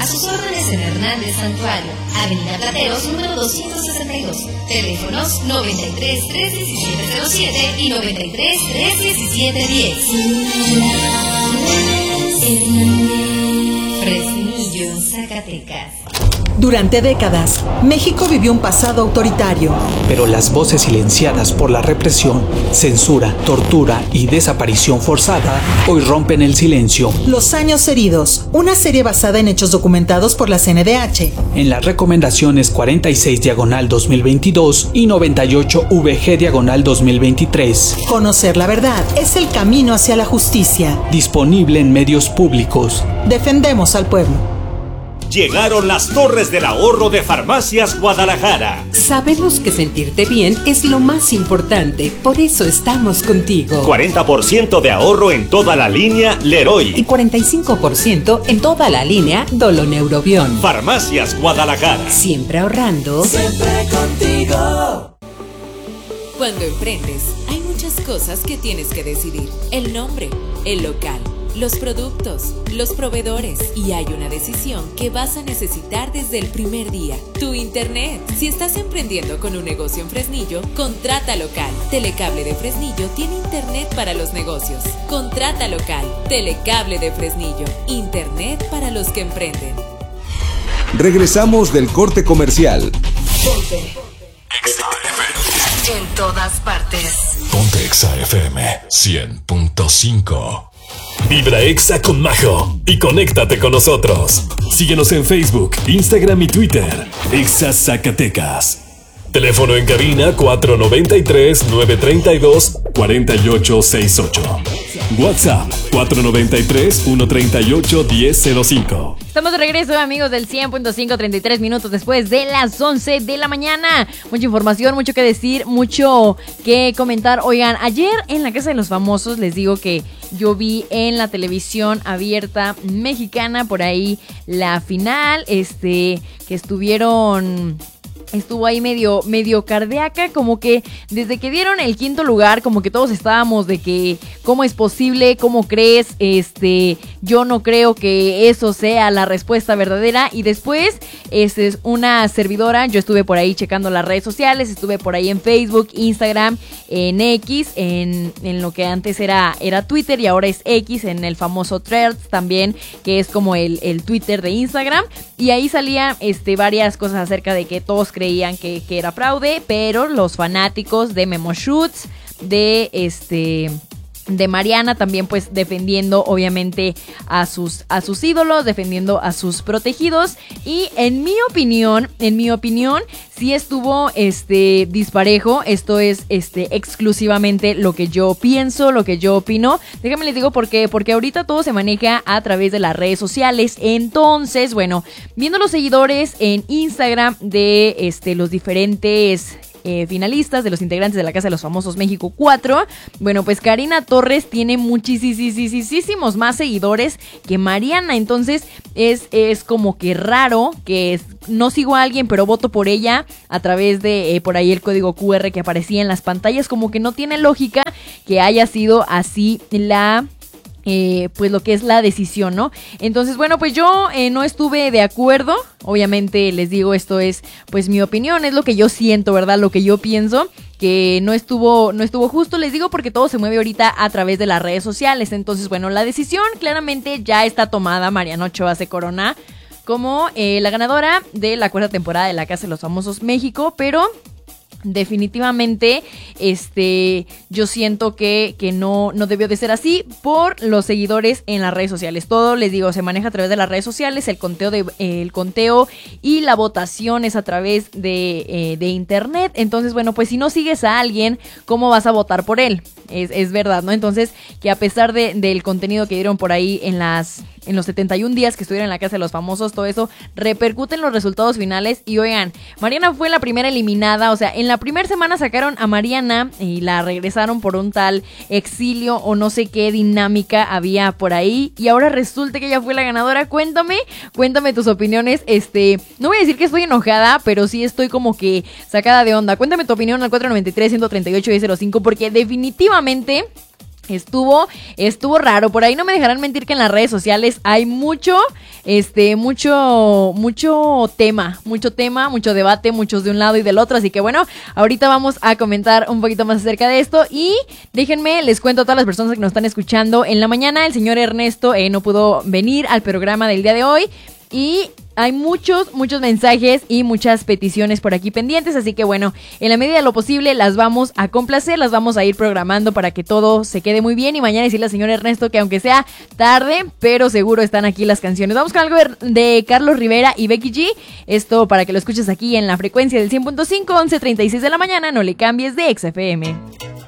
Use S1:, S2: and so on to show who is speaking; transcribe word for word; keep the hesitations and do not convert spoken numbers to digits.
S1: sus órdenes en Hernández Santuario, Avenida Plateros, número doscientos sesenta y dos. Teléfonos noventa y tres, tres diecisiete cero siete y noventa y tres, tres diecisiete diez. Fresnillo, Zacatecas.
S2: Durante décadas, México vivió un pasado autoritario.
S3: Pero las voces silenciadas por la represión, censura, tortura y desaparición forzada hoy rompen el silencio.
S2: Los años heridos, una serie basada en hechos documentados por la C N D H.
S3: En las recomendaciones cuarenta y seis diagonal dos mil veintidós y noventa y ocho V G diagonal dos mil veintitrés.
S2: Conocer la verdad es el camino hacia la justicia.
S3: Disponible en medios públicos.
S2: Defendemos al pueblo.
S4: Llegaron las Torres del Ahorro de Farmacias Guadalajara.
S5: Sabemos que sentirte bien es lo más importante, por eso estamos contigo.
S4: cuarenta por ciento de ahorro en toda la línea Leroy.
S5: Y cuarenta y cinco por ciento en toda la línea Doloneurobión.
S4: Farmacias Guadalajara.
S5: Siempre ahorrando.
S6: Siempre contigo.
S7: Cuando emprendes, hay muchas cosas que tienes que decidir. El nombre, el local, los productos, los proveedores, y hay una decisión que vas a necesitar desde el primer día: tu internet. Si estás emprendiendo con un negocio en Fresnillo, contrata local. Telecable de Fresnillo tiene internet para los negocios. Contrata local. Telecable de Fresnillo. Internet para los que emprenden.
S8: Regresamos del corte comercial.
S1: Ponte Exa F M. En todas partes.
S9: Ponte Exa F M cien punto cinco. Vibra Exa con Majo y conéctate con nosotros. Síguenos en Facebook, Instagram y Twitter. Exa Zacatecas. Teléfono en cabina cuatro noventa y tres, nueve treinta y dos, cuarenta y ocho sesenta y ocho. WhatsApp cuatro noventa y tres, uno treinta y ocho, diez cero cinco.
S10: Estamos de regreso, amigos del cien punto cinco, treinta y tres minutos después de las once de la mañana. Mucha información, mucho que decir, mucho que comentar. Oigan, ayer en la Casa de los Famosos les digo que yo vi en la televisión abierta mexicana por ahí la final, este, que estuvieron... Estuvo ahí medio, medio cardíaca, como que desde que dieron el quinto lugar, como que todos estábamos de que, ¿cómo es posible? ¿Cómo crees? Este, yo no creo que eso sea la respuesta verdadera. Y después, este, es una servidora, yo estuve por ahí checando las redes sociales, estuve por ahí en Facebook, Instagram, en X, en, en lo que antes era, era Twitter y ahora es X, en el famoso Threads también, que es como el, el Twitter de Instagram. Y ahí salían este, varias cosas acerca de que todos creían que, que era fraude, pero los fanáticos de Memo Schutz, de este... de Mariana también, pues defendiendo obviamente a sus a sus ídolos, defendiendo a sus protegidos. Y en mi opinión, en mi opinión, sí estuvo este disparejo. Esto es este exclusivamente lo que yo pienso, lo que yo opino. Déjame les digo por qué, porque ahorita todo se maneja a través de las redes sociales. Entonces, bueno, viendo los seguidores en Instagram de este los diferentes Eh, finalistas, de los integrantes de la Casa de los Famosos México cuatro, bueno, pues Karina Torres tiene muchísimos más seguidores que Mariana. Entonces es, es como que raro que es, no sigo a alguien pero voto por ella a través de eh, por ahí el código Q R que aparecía en las pantallas. Como que no tiene lógica que haya sido así la... Eh, pues lo que es la decisión, ¿no? Entonces, bueno, pues yo eh, no estuve de acuerdo. Obviamente les digo, esto es pues mi opinión, es lo que yo siento, ¿verdad? Lo que yo pienso, que no estuvo, no estuvo justo, les digo, porque todo se mueve ahorita a través de las redes sociales. Entonces, bueno, la decisión claramente ya está tomada. Mariana Ochoa se corona como eh, la ganadora de la cuarta temporada de la Casa de los Famosos México, pero... definitivamente este yo siento que, que no, no debió de ser así por los seguidores en las redes sociales. Todo, les digo, se maneja a través de las redes sociales. El conteo de el conteo y la votación es a través de, eh, de internet. Entonces, bueno, pues si no sigues a alguien, ¿cómo vas a votar por él? Es, es verdad, ¿no? Entonces, que a pesar de, del contenido que dieron por ahí en las en los setenta y un días que estuvieron en la Casa de los Famosos, todo eso repercute en los resultados finales. Y oigan, Mariana fue la primera eliminada. O sea, en la primera semana sacaron a Mariana y la regresaron por un tal exilio o no sé qué dinámica había por ahí. Y ahora resulta que ella fue la ganadora. Cuéntame, cuéntame tus opiniones. Este, no voy a decir que estoy enojada, pero sí estoy como que sacada de onda. Cuéntame tu opinión al cuatro noventa y tres, ciento treinta y ocho, diez cero cinco, porque definitivamente... Estuvo, estuvo raro. Por ahí no me dejarán mentir que en las redes sociales hay mucho, este, mucho, mucho tema, mucho tema, mucho debate, muchos de un lado y del otro. Así que bueno, ahorita vamos a comentar un poquito más acerca de esto. Y déjenme, les cuento a todas las personas que nos están escuchando. En la mañana el señor Ernesto eh, no pudo venir al programa del día de hoy. Y hay muchos, muchos mensajes y muchas peticiones por aquí pendientes, así que bueno, en la medida de lo posible las vamos a complacer, las vamos a ir programando para que todo se quede muy bien y mañana decirle al señor Ernesto que aunque sea tarde, pero seguro están aquí las canciones. Vamos con algo de Carlos Rivera y Becky G, esto para que lo escuches aquí en la frecuencia del cien punto cinco, once treinta y seis de la mañana, no le cambies de X F M.